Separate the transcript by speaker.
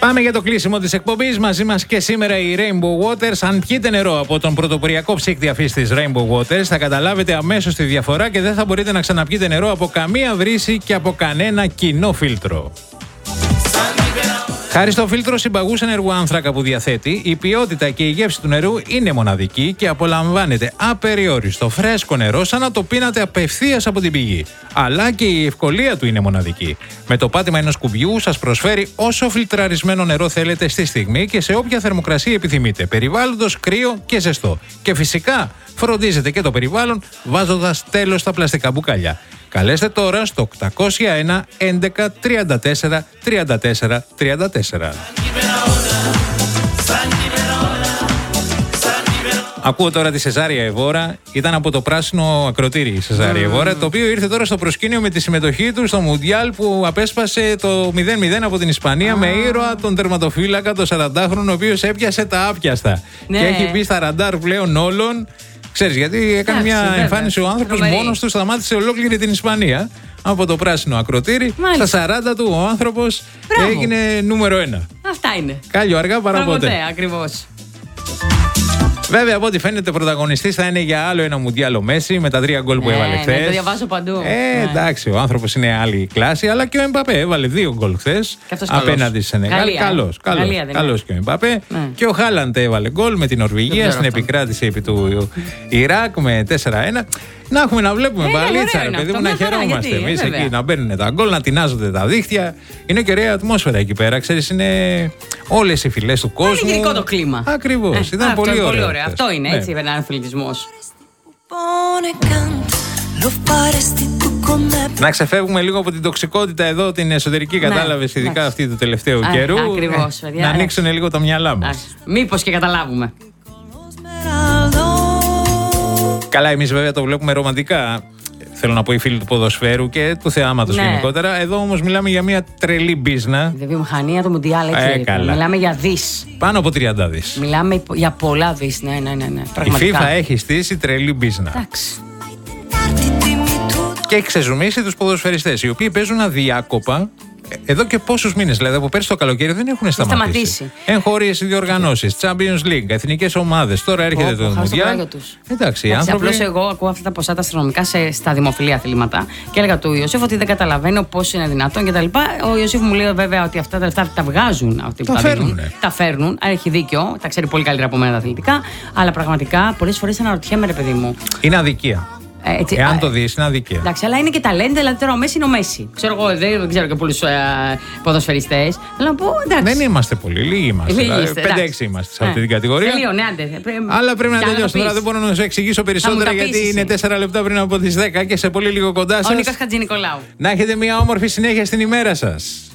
Speaker 1: Πάμε για το κλείσιμο της εκπομπής. Μαζί μας και σήμερα η Rainbow Waters. Αν πιείτε νερό από τον πρωτοποριακό ψύκτη αφής της Rainbow Waters, θα καταλάβετε αμέσως τη διαφορά και δεν θα μπορείτε να ξαναπιείτε νερό από καμία βρύση και από κανένα κοινό φίλτρο. Χάρη στο φίλτρο συμπαγούς ενεργού άνθρακα που διαθέτει, η ποιότητα και η γεύση του νερού είναι μοναδική και απολαμβάνετε απεριόριστο φρέσκο νερό σαν να το πίνατε απευθείας από την πηγή. Αλλά και η ευκολία του είναι μοναδική. Με το πάτημα ενός κουμπιού σας προσφέρει όσο φιλτραρισμένο νερό θέλετε στη στιγμή και σε όποια θερμοκρασία επιθυμείτε, περιβάλλοντος, κρύο και ζεστό. Και φυσικά φροντίζετε και το περιβάλλον βάζοντας τέλος στα πλαστικά μπουκάλια. Καλέστε τώρα στο 801 11 34 34 34. Ακούω τώρα τη Σεζάρια Εβόρα. Ήταν από το πράσινο ακροτήρι η Σεζάρια Εβόρα, το οποίο ήρθε τώρα στο προσκήνιο με τη συμμετοχή του στο Μουντιάλ που απέσπασε το 0-0 από την Ισπανία με ήρωα τον τερματοφύλακα, το 40χρονο, ο οποίος έπιασε τα άπιαστα. Ναι. Και έχει μπει στα ραντάρ πλέον όλων. Ξέρεις, γιατί έκανε μια εμφάνιση ο άνθρωπος μόνος του, σταμάτησε ολόκληρη την Ισπανία από το πράσινο ακροτήρι. Μάλιστα. Στα 40 του ο άνθρωπος έγινε νούμερο 1.
Speaker 2: Αυτά είναι.
Speaker 1: Κάλλιο αργά παρά ποτέ.
Speaker 2: Ακριβώς.
Speaker 1: Βέβαια, από ό,τι φαίνεται, πρωταγωνιστής θα είναι για άλλο ένα Μουντιάλ ο Μέση με τα 3 γκολ που έβαλε χθες.
Speaker 2: Το διαβάζω παντού.
Speaker 1: Εντάξει, ο άνθρωπος είναι άλλη κλάση, αλλά και ο Εμπαπέ έβαλε 2 γκολ χθες απέναντι στη Σενεγάλη. Καλός και ο Εμπαπέ. Και ο Χάλαντ έβαλε γκολ με την Νορβηγία στην επικράτηση επί του Ιράκ με 4-1. Να έχουμε να βλέπουμε μπαλίτσα, ρε παιδί μου, να χαιρόμαστε εμείς εκεί, να μπαίνουν τα γκολ, να τεινάζονται τα δίχτυα. Είναι και ωραία ατμόσφαιρα εκεί πέρα, ξέρεις, είναι όλες οι φυλές του κόσμου.
Speaker 2: Είναι γλυκό το κλίμα.
Speaker 1: Ακριβώς, ήταν πολύ ωραίο.
Speaker 2: Αυτό είναι, έτσι, ένα αθλητισμός.
Speaker 1: Να ξεφεύγουμε λίγο από την τοξικότητα εδώ, την εσωτερική, κατάλαβες, ειδικά αυτή του τελευταίου καιρού.
Speaker 2: Ακριβώς, παιδιά.
Speaker 1: Να ανοίξουν λίγο τα μυαλά μας.
Speaker 2: Μήπως και καταλάβουμε.
Speaker 1: Καλά, εμείς βέβαια το βλέπουμε ρομαντικά. Θέλω να πω οι φίλοι του ποδοσφαίρου και του θεάματος γενικότερα. Εδώ όμως μιλάμε για μια τρελή μπίζνα.
Speaker 2: Η βιομηχανία του Μουντιάλ, έτσι. Μιλάμε για δις.
Speaker 1: Πάνω από 30 δις.
Speaker 2: Μιλάμε για πολλά δις, ναι.
Speaker 1: Πραγματικά. Η FIFA έχει στήσει τρελή μπίζνα.
Speaker 2: Εντάξει.
Speaker 1: Και έχει ξεζουμίσει τους ποδοσφαιριστές, οι οποίοι παίζουν αδιάκοπα. Εδώ και πόσους μήνες, δηλαδή από πέρσι το καλοκαίρι δεν έχουν σταματήσει. Εγχώριες διοργανώσεις, Champions League, εθνικές ομάδες. Τώρα έρχεται το Μουντιάλ. Εντάξει,
Speaker 2: απλώς εγώ ακούω αυτά τα ποσά τα αστρονομικά στα δημοφιλή αθλήματα και έλεγα του Ιωσήφ ότι δεν καταλαβαίνω πώς είναι δυνατόν κτλ. Ο Ιωσήφ μου λέει βέβαια ότι αυτά τα λεφτά τα βγάζουν αυτοί που τα φέρνουν. Έχει δίκιο, τα ξέρει πολύ καλύτερα από μένα τα αθλητικά. Αλλά πραγματικά πολλές φορές αναρωτιέμαι, ρε παιδί μου.
Speaker 1: Είναι αδικία. Εάν το δεις, είναι αδικία.
Speaker 2: Εντάξει, αλλά είναι και ταλέντα, δηλαδή τώρα ο Μέση είναι ο Μέση. Ξέρω εγώ, δεν ξέρω και πολλούς ποδοσφαιριστές. Θέλω να πω, εντάξει.
Speaker 1: Δεν είμαστε πολύ, λίγοι είμαστε. 5-6 είμαστε σε αυτή την κατηγορία. Αλλά πρέπει να τελειώσουμε. Τώρα δεν μπορώ να σου εξηγήσω περισσότερα γιατί είναι 4 λεπτά πριν από τις 10 και σε πολύ λίγο κοντά σας.
Speaker 2: Ο Νίκος Χατζηνικολάου.
Speaker 1: Να έχετε μια όμορφη συνέχεια στην ημέρα σας.